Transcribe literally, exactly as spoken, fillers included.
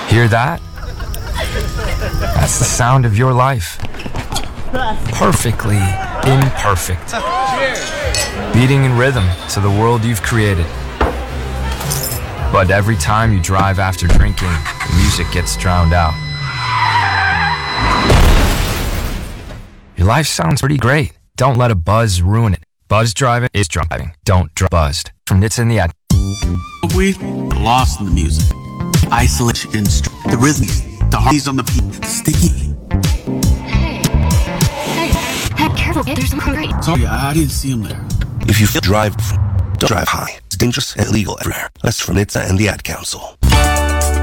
Hear that? That's the sound of your life. Perfectly imperfect. Beating in rhythm to the world you've created. But every time you drive after drinking, the music gets drowned out. Your life sounds pretty great. Don't let a buzz ruin it. Buzz driving is driving. Don't dr- buzzed. From Nitsa and the Ad. We lost in the music. Isolation, the rhythm, the harmonies on the beat, sticky. Hey, hey, careful, there's some hungry. Sorry, I didn't see him there. If you drive, don't drive high. It's dangerous and illegal everywhere. That's from Nitsa and the Ad Council.